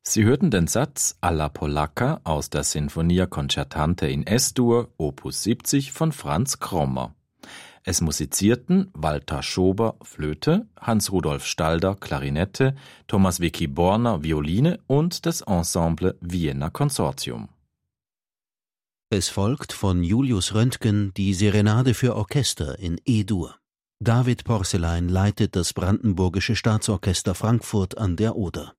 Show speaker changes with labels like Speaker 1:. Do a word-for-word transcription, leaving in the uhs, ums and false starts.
Speaker 1: Sie hörten den Satz Alla Polacca aus der Sinfonia Concertante in S-Dur, Opus siebzig von Franz Krommer. Es musizierten Walter Schober, Flöte, Hans-Rudolf Stalder, Klarinette, Thomas Vicky Borner, Violine und das Ensemble Vienna Consortium.
Speaker 2: Es folgt von Julius Röntgen die Serenade für Orchester in E-Dur. David Porcelein leitet das Brandenburgische Staatsorchester Frankfurt an der Oder.